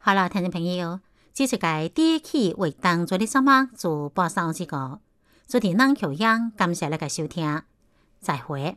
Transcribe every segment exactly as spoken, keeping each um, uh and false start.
好了，听众朋友，这是个第一期为当做的节目做播送这个，昨天咱口样，感谢大家收听，再会。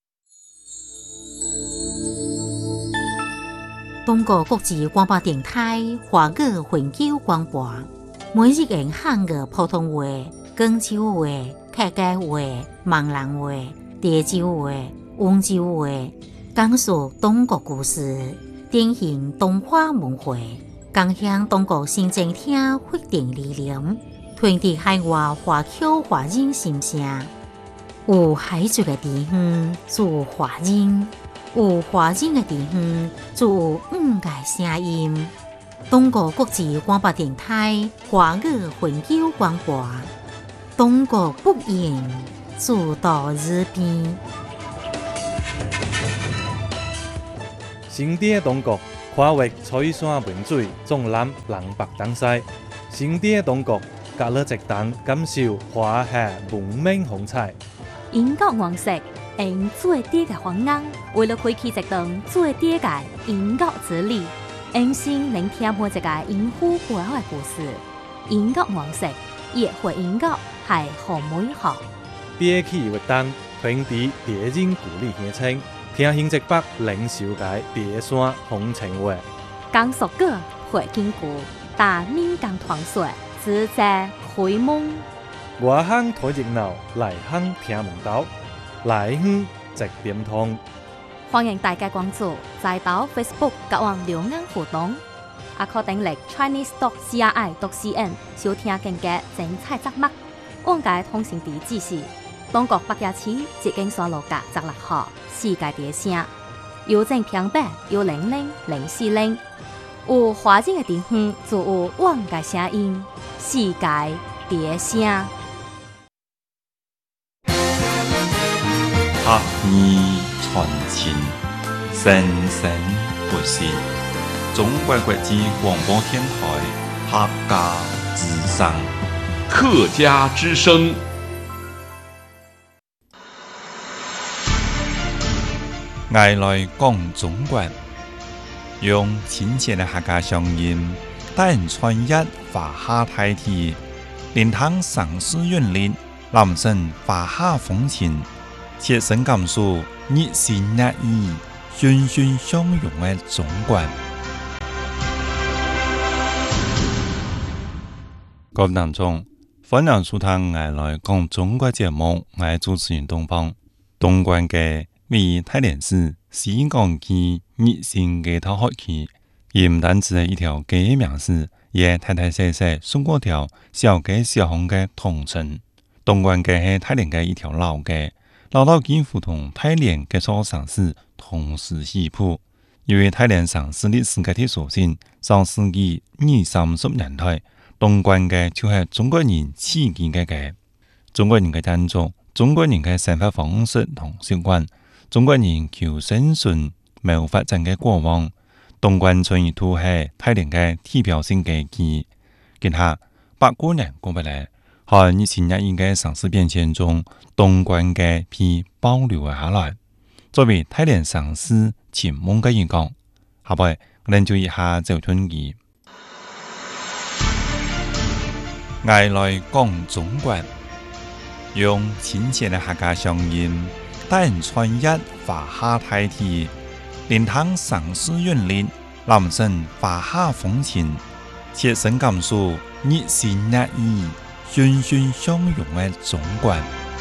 中国国际广播电台华语环球广播，每日用汉语普通话、广州话、客家话、闽南话、潮州话、温州话，讲述中国故事，典型东华文化，共享中国新政厅发展理念，传递海外华侨华人心声。有海族的地方就有华人，有华人的地方就有五个声音。中国国际广播电台华语环球广播，中国不言，主到日边。 新的中国跨越彩山文水，纵览南北东西。新的中国隔了一档，感受华夏文明风采。 英国王室用最低嘅方案，为了开启一档最低嘅英国之旅，用心聆听每一个英虎背后嘅故事。英国王室也会英国系好美好。 第一期活动传递地人故里乡亲，听新浙北领受界地山风情话。 讲述个会坚固，但闽港传说自在开蒙。 外乡睇热闹，内乡听门道，内乡直点通。 欢迎大家关注，在到 Facebook 甲网留言互动，也可订阅 Chinese dot C R I dot C N 收听更加精彩节目。网界通信地址是中国北京市捷径山路甲十六号世界地声，邮政平板幺零零零四零。有华人的地方就有网界声音，世界地声。 客语传情，生生不息。中国国际广播电台客家之声， 客家之声。 爱来讲中国，用亲切的客家乡音，带人穿越华夏大地，聆听城市韵律，揽胜华夏风情。切身感受热情热意、欣欣相融的中国。各位听众，欢迎收听我来讲中国节目，我係主持人東方。東莞嘅為大連市市港區熱情嘅頭學區，而唔單止係一條嘅名市，也太太細細送過條小嘅小巷嘅同城。東莞嘅係大連嘅一條老嘅。老到幾乎同大連嘅所城市同時起步，因為大連城市歷史嘅特殊性，上世紀二三十年代，東莞嘅就係中國人起建嘅嘅。中國人嘅建築、中國人嘅生活方式同習慣、中國人求生存冇發展嘅過往，東莞從而都係大連嘅代表性嘅記。今下百過年過不嚟。喺熱情熱意嘅城市變遷中，東莞嘅被保留下來，作為大連城市前夢嘅一角。下邊我哋就一下就春語，愛來講中國，用親切嘅客家鄉音，帶人穿越華夏大地，聆聽城市韻律，攬勝華夏風情，切身感受熱情熱意。欣欣相融的中國。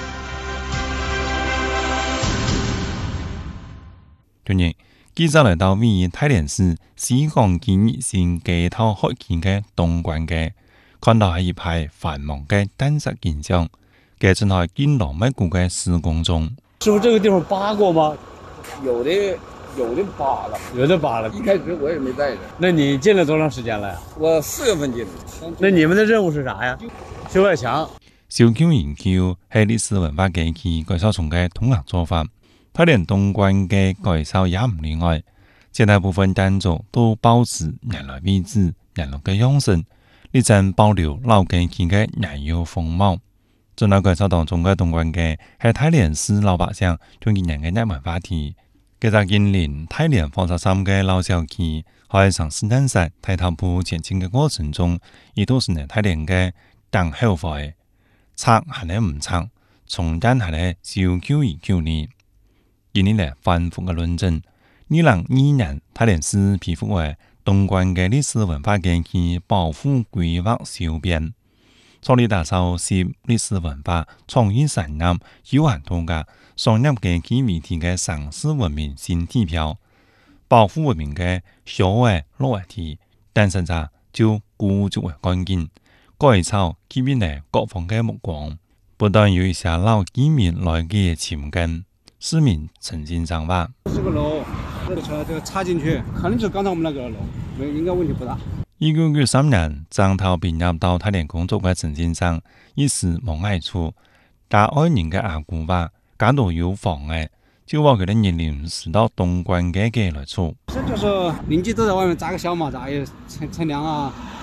今日記者來到位於大連市市港區熱情街頭學區嘅東莞街，看到係一排繁忙嘅建設景象，嘅正係建樓密集嘅施工中。 師傅，這個地方扒過嗎？ 有的有的扒了， 有的扒了。 一開始我也沒帶着。 那你進了多長時間了呀？ 我四月份進的。 那你們的任務是啥呀？修外牆。 小橋研究係歷史文化機器改造中嘅統合做法，大連東莞嘅改造也唔例外。絕大部分建築都保持原來位置、原來嘅樣式，力爭保留老機器嘅原有風貌。進來改造當中嘅東莞嘅係大連市老百姓從幾年嘅熱門話題。 佢就近年大連放射三嘅老小區喺上斯坦薩大頭部前進嘅過程中，亦都是呢大連嘅等後悔，拆係呢唔拆，重建係呢少 Q 二 Q 年。今年呢反覆嘅論證，二零二二年大連市批復為東莞嘅歷史文化園區保護規劃小編，助力打造涉歷史文化創意產業有限度假商業嘅基媒體嘅城市文明新地標，保護文明嘅小嘅落嚟體，但係就就孤注為關鍵，改造吸引嚟各方嘅目光，不但有一些老居民來嘅尋根，市民曾經講話。 這個樓，這個這個插進去，可能就剛才我們那個樓，沒應該問題不大。 一九九三年，張頭畢業到大連工作嘅陳先生，一時冇愛處，但愛人嘅阿姑話，家度有房嘅，就話佢哋年齡是到東莞嘅嘅來住。 這就是鄰居都在外面紮個小馬扎，也乘乘涼啊。